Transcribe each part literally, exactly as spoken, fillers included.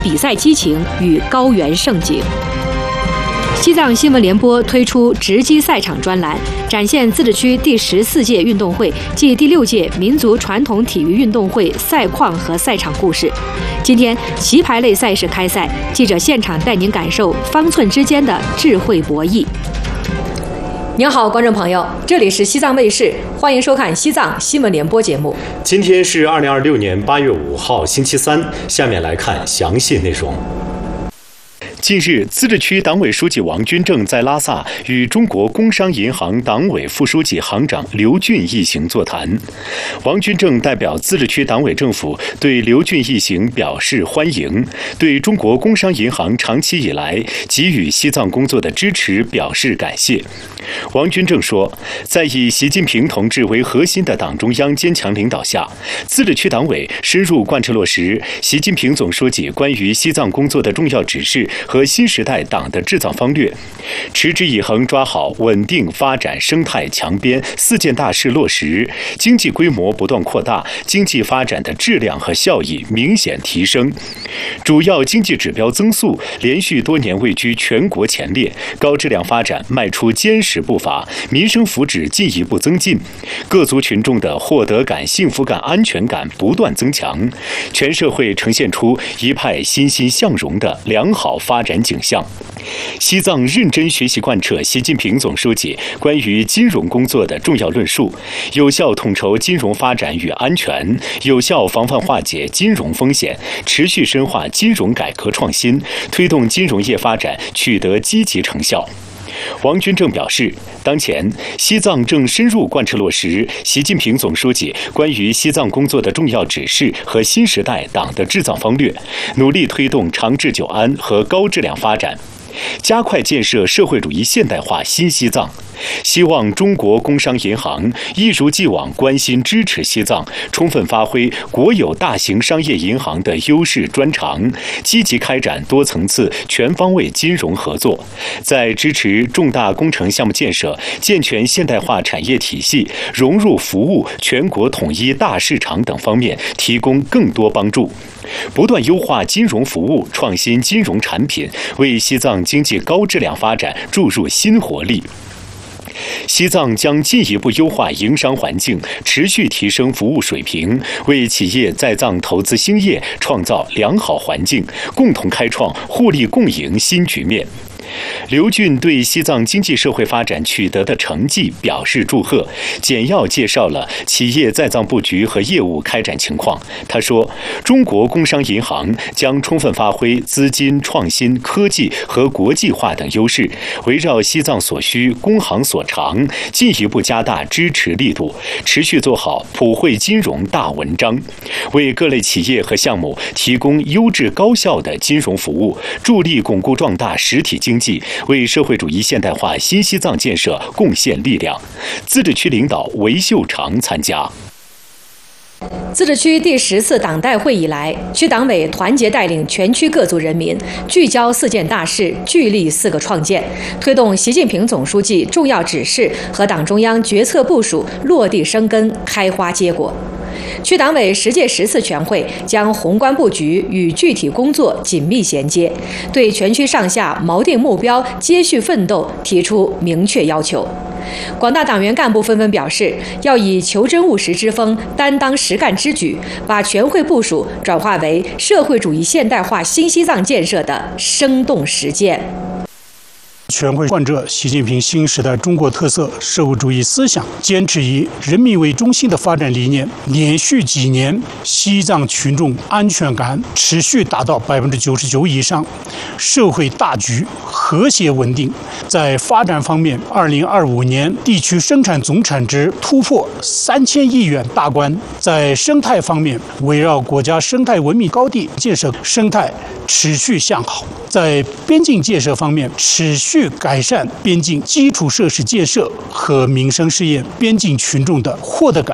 比赛激情与高原盛景。西藏新闻联播推出直击赛场专栏，展现自治区第十四届运动会暨第六届民族传统体育运动会赛况和赛场故事。今天棋牌类赛事开赛，记者现场带您感受方寸之间的智慧博弈。您好，观众朋友，这里是西藏卫视，欢迎收看西藏新闻联播节目。 今天是二零二六年八月五号，星期三。下面来看详细内容。近日，自治区党委书记王军正在拉萨与中国工商银行党委副书记、行长刘俊一行座谈。王军正代表自治区党委政府对刘俊一行表示欢迎，对中国工商银行长期以来给予西藏工作的支持表示感谢。王军正说，在以习近平同志为核心的党中央坚强领导下，自治区党委深入贯彻落实习近平总书记关于西藏工作的重要指示和新时代党的治藏方略，持之以恒抓好稳定发展生态强边四件大事落实，经济规模不断扩大，经济发展的质量和效益明显提升，主要经济指标增速连续多年位居全国前列，高质量发展迈出坚实步伐，民生福祉进一步增进，各族群众的获得感、幸福感、安全感不断增强，全社会呈现出一派欣欣向荣的良好发展景象。西藏认真学习贯彻习近平总书记关于金融工作的重要论述，有效统筹金融发展与安全，有效防范化解金融风险，持续深化金融改革创新，推动金融业发展取得积极成效。王军正表示，当前西藏正深入贯彻落实习近平总书记关于西藏工作的重要指示和新时代党的治藏方略，努力推动长治久安和高质量发展，加快建设社会主义现代化新西藏。希望中国工商银行一如既往关心支持西藏，充分发挥国有大型商业银行的优势专长，积极开展多层次全方位金融合作，在支持重大工程项目建设、健全现代化产业体系、融入服务全国统一大市场等方面提供更多帮助，不断优化金融服务、创新金融产品，为西藏经济高质量发展注入新活力。西藏将进一步优化营商环境，持续提升服务水平，为企业在藏投资兴业创造良好环境，共同开创互利共赢新局面。刘俊对西藏经济社会发展取得的成绩表示祝贺，简要介绍了企业在藏布局和业务开展情况。他说，中国工商银行将充分发挥资金、创新、科技和国际化等优势，围绕西藏所需、工行所长，进一步加大支持力度，持续做好普惠金融大文章，为各类企业和项目提供优质高效的金融服务，助力巩固壮大实体经济，为社会主义现代化新西藏建设贡献力量。自治区领导韦秀长参加。 自治区第十次党代会以来，区党委团结带领全区各族人民，聚焦四件大事，聚力四个创建，推动习近平总书记重要指示和党中央决策部署落地生根、开花结果。区党委十届十次全会将宏观布局与具体工作紧密衔接，对全区上下锚定目标、接续奋斗提出明确要求。广大党员干部纷纷表示，要以求真务实之风，担当实干之举，把全会部署转化为社会主义现代化新西藏建设的生动实践。 全会贯彻习近平新时代中国特色社会主义思想，坚持以人民为中心的发展理念，连续几年西藏群众安全感持续达到百分之九十九以上，社会大局和谐稳定。在发展方面，二零二五年地区生产总产值突破三千亿元大关。在生态方面，围绕国家生态文明高地建设生态持续向好。在边境建设方面，持续改善边境基础设施建设和民生试验，边境群众的获得感、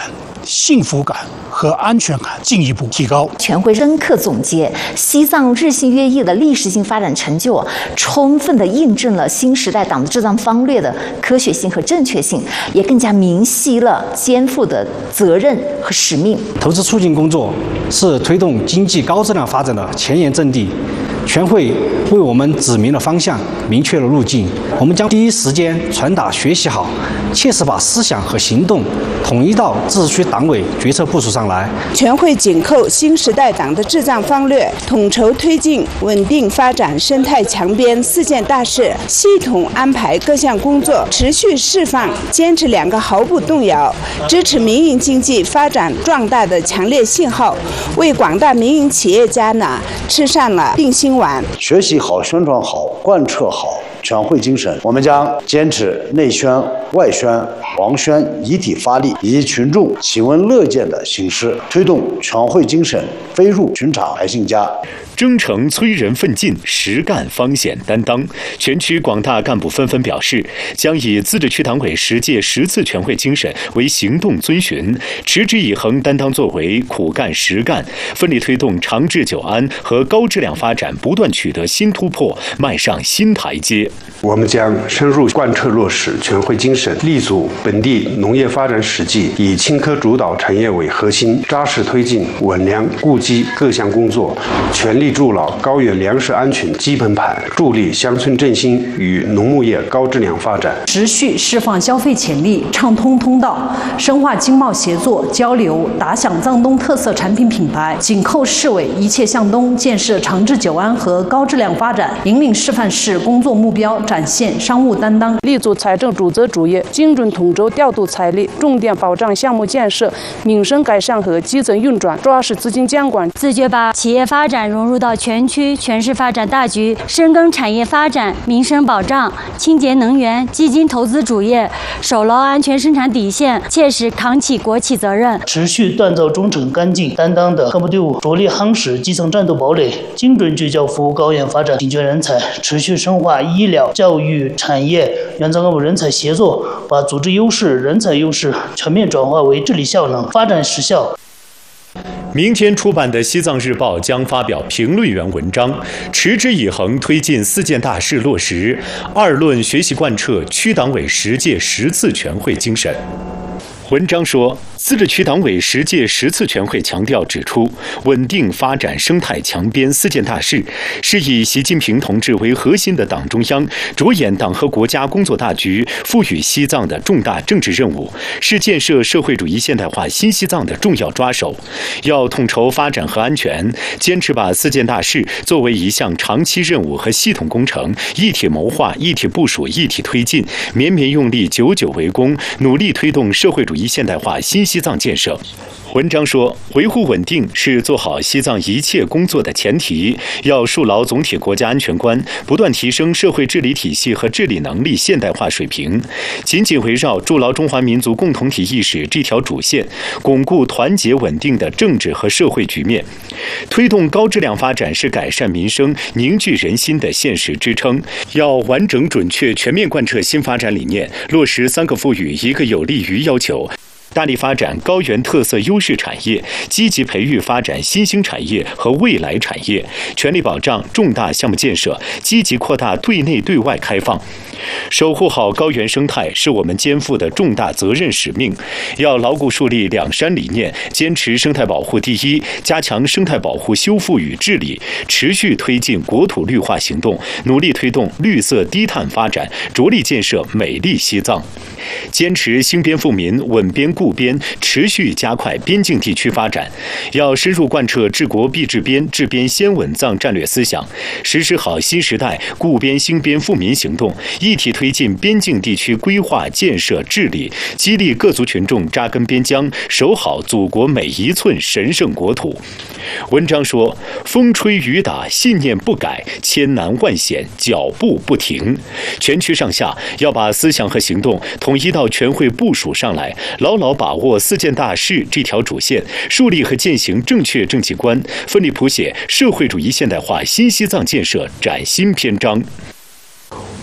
幸福感和安全感进一步提高。 全会深刻总结西藏日新月异的历史性发展成就，充分地印证了新时代党的治藏方略的科学性和正确性，也更加明晰了肩负的责任和使命。 投资促进工作是推动经济高质量发展的前沿阵地。全会为我们指明了方向，明确了路径。我们将第一时间传达学习好，切实把思想和行动统一到自治区党委决策部署上来。 全会紧扣新时代党的治藏方略，统筹推进稳定发展生态强边四件大事，系统安排各项工作，持续释放坚持两个毫不动摇、支持民营经济发展壮大的强烈信号，为广大民营企业家呢吃上了定心。 学习好、宣传好、贯彻好全会精神，我们将坚持内宣、外宣、王宣一体发力，以群众喜闻乐见的形式，推动全会精神飞入寻常百姓家。 征程催人奋进，实干方显担当。全区广大干部纷纷表示，将以自治区党委十届十次全会精神为行动遵循，持之以恒担当作为，苦干实干，奋力推动长治久安和高质量发展不断取得新突破，迈上新台阶。 我们将深入贯彻落实全会精神，立足本地农业发展实际，以青稞主导产业为核心，扎实推进稳粮固基各项工作，全力筑牢高原粮食安全基本盘，助力乡村振兴与农牧业高质量发展。 持续释放消费潜力，畅通通道，深化经贸协作交流，打响藏东特色产品品牌，紧扣市委一切向东，建设长治久安和高质量发展，引领示范市工作目标，展现商务担当， 立足财政主责主业，精准统筹调度财力，重点保障项目建设、民生改善和基层运转，抓实资金监管， 自觉把企业发展融入到全区全市发展大局，深耕产业发展、民生保障、清洁能源、基金投资主业，守牢安全生产底线，切实扛起国企责任， 持续锻造忠诚干劲担当的干部队伍，着力夯实基层战斗堡垒，精准聚焦服务高原发展，紧缺人才，持续深化医疗、教育、产业、原藏干部人才协作，把组织优势、人才优势全面转化为治理效能、发展实效。 明天出版的《西藏日报》将发表评论员文章，持之以恒推进四件大事落实，二论学习贯彻区党委十届十次全会精神。文章说，自治区党委十届十次全会强调指出，稳定发展生态强边四件大事，是以习近平同志为核心的党中央着眼党和国家工作大局，赋予西藏的重大政治任务，是建设社会主义现代化新西藏的重要抓手。要统筹发展和安全，坚持把四件大事作为一项长期任务和系统工程，一体谋划、一体部署、一体推进，绵绵用力、久久为功，努力推动社会主义现代化新西藏建设。文章说，维护稳定是做好西藏一切工作的前提，要树牢总体国家安全观，不断提升社会治理体系和治理能力现代化水平，紧紧围绕筑牢中华民族共同体意识这条主线，巩固团结稳定的政治和社会局面。推动高质量发展是改善民生、凝聚人心的现实支撑。要完整、准确、全面贯彻新发展理念，落实三个赋予、一个有利于要求。大力发展高原特色优势产业，积极培育发展新兴产业和未来产业，全力保障重大项目建设，积极扩大对内对外开放。守护好高原生态是我们肩负的重大责任使命，要牢固树立两山理念，坚持生态保护第一，加强生态保护修复与治理，持续推进国土绿化行动，努力推动绿色低碳发展，着力建设美丽西藏。坚持兴边富民、稳边固边，持续加快边境地区发展。要深入贯彻治国必治边、治边先稳藏战略思想，实施好新时代固边兴边富民行动，一体推进边境地区规划建设治理，激励各族群众扎根边疆，守好祖国每一寸神圣国土。文章说，风吹雨打，信念不改，千难万险，脚步不停。全区上下要把思想和行动统一到全会部署上来，牢牢把握四件大事这条主线，树立和践行正确政绩观，奋力谱写社会主义现代化新西藏建设崭新篇章。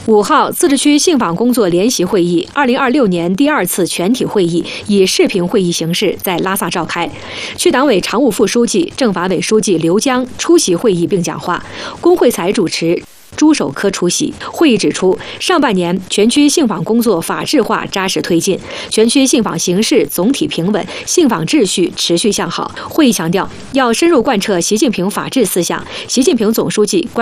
五号，自治区信访工作联席会议二零二六年第二次全体会议以视频会议形式在拉萨召开。区党委常务副书记、政法委书记刘江出席会议并讲话，龚惠才主持。朱守科出席会议指出，上半年全区信访工作法治化扎实推进，全区信访形势总体平稳，信访秩序持续向好。会议强调，要深入贯彻习近平法治思想，习近平总书记关